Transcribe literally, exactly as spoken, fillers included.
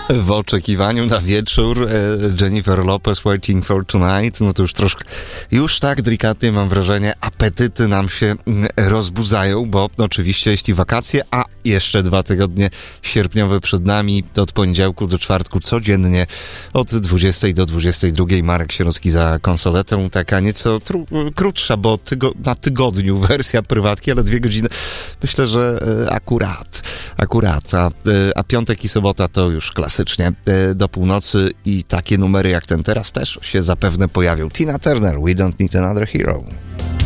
W oczekiwaniu na wieczór Jennifer Lopez Waiting for Tonight, no to już troszkę, już tak delikatnie mam wrażenie, apetyty nam się rozbudzają, bo oczywiście jeśli wakacje, a jeszcze dwa tygodnie sierpniowe przed nami, to od poniedziałku do czwartku codziennie od dwudziestej do dwudziestej drugiej Marek Sierocki za konsoletą, taka nieco tru- krótsza, bo tygo- na tygodniu wersja prywatki, ale dwie godziny, myślę, że e, akurat, akurat, a, e, a piątek i sobota to już klasycznie e, do północy i takie numery jak ten teraz też się zapewne pojawią. Tina Turner, We Don't Need Another Hero.